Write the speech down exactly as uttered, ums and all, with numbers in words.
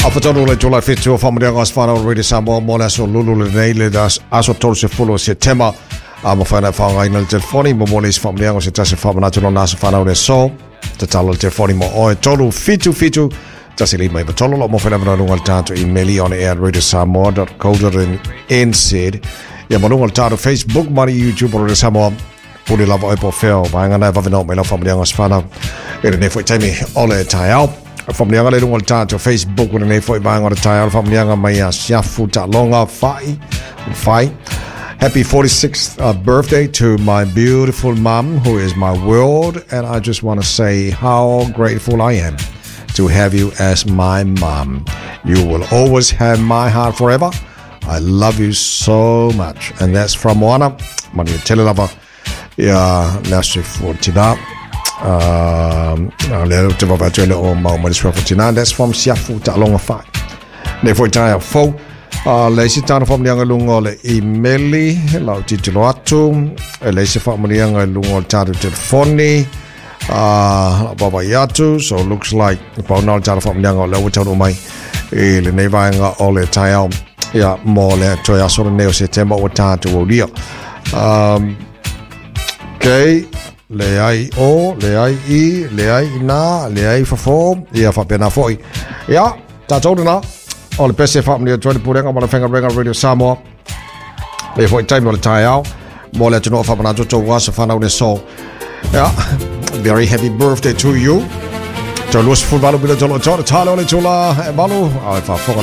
Afternoon le July fifth to family ngas fana already Samoa mo le so lulu le nei le das aso tol se fulo se tema amo fana fa ngai na telefoni mo mo le family ngas se tase fa na tolo nasa fana le so te talo telefoni mo o tolu fitu fitu tase le mai tolo mo fana na ngal tanto email on air radio samoa dot co dot n z ya mo ngal tanto Facebook mari YouTube radio samoa puli lava ipo feo ba ngana va no me la family ngas fana e ne foi time ole taiao from the other little time to Facebook when they fight buying on the tile from the Maya Shafu Talonga Fai Fai. Happy forty-sixth uh, birthday to my beautiful mom, who is my world, and I just want to say how grateful I am to have you as my mom. You will always have my heart forever. I love you so much, and that's from Moana. Mani Telelava, yeah, Nashri Fortina. Um, that's from Siafu Talonga Fai. Therefore, I fo. Uh, Lacy Town from the Lungo Emeli, Lauti Tiloatu, Lacy family young Lungo Tatu Telefoni, uh, Baba Yatu. So looks like the Paunal Town from Young or Lawutamai, the Nevanga Ole Tile, yeah, more like Toya Sort of Neo September or Tatu Odio. Um, okay. Le ai o, le ai i, le ai ina, le ai fafo, ia fapena foi. Ia, tatou na. O le pese family twenty purenga mo le fenga renga radio Samoa. Le foi time o le tai au. Mo le tuno fapana toto wasa fana o le so. Ia, very happy birthday to you. Tolu sfu balu bila tolo tolo talo le tula balu. Ai fa